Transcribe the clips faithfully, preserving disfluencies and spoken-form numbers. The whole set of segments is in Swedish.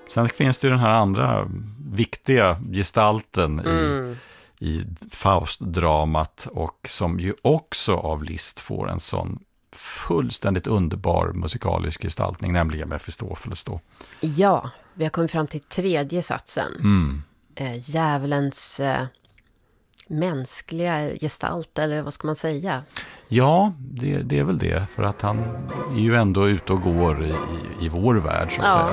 Sen finns det ju den här andra viktiga gestalten Mm. i, i Faust-dramat, och som ju också av Liszt får en sån fullständigt underbar musikalisk gestaltning, nämligen Mefistofeles då. Ja, vi har kommit fram till tredje satsen. Mm. Eh, djävulens eh, mänskliga gestalt, eller vad ska man säga? Ja, det, det är väl det, för att han är ju ändå ute och går i, i, i vår värld, så att Ja. säga.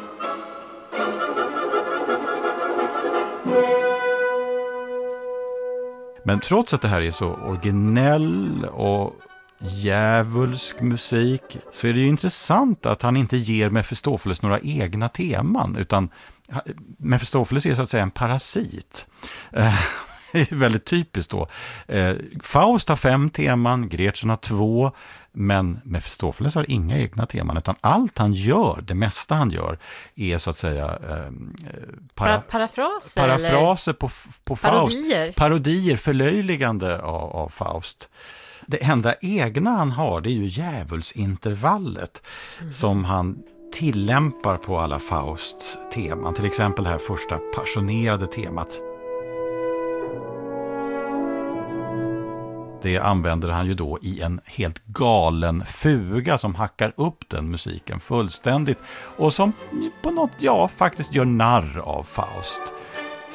Men trots att det här är så originell och djävulsk musik, så är det ju intressant att han inte ger Mefistofeles några egna teman, utan Mefistofeles är så att säga en parasit. Det är väldigt typiskt då. Faust har fem teman, Gretchen har två, men Mefistofeles har inga egna teman, utan allt han gör, det mesta han gör, är så att säga eh, para, Para, parafraser? parafraser på, på Faust. Parodier? Parodier, förlöjligande av, av Faust. Det enda egna han har, det är ju djävulsintervallet, mm. som han tillämpar på alla Fausts teman. Till exempel det här första passionerade temat. Det använder han ju då i en helt galen fuga som hackar upp den musiken fullständigt och som på något, ja, faktiskt gör narr av Faust.